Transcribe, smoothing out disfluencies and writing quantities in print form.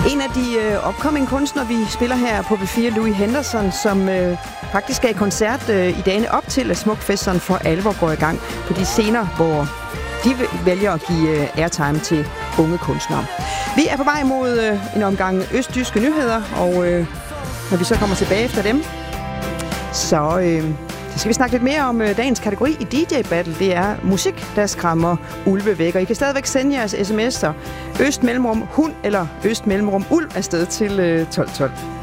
En af de upcoming kunstnere, vi spiller her på B4, Louis Henderson, som faktisk er i koncert i dagene op til, at Smukfesten for alvor går i gang på de scener, hvor de vælger at give airtime til unge kunstnere. Vi er på vej mod en omgang østtyske nyheder, og når vi så kommer tilbage efter dem, så skal vi snakke lidt mere om dagens kategori i DJ Battle. Det er musik, der skræmmer ulve væk. Og I kan stadigvæk sende jeres sms'er øst mellemrum hund eller øst mellemrum ulv afsted til 1212.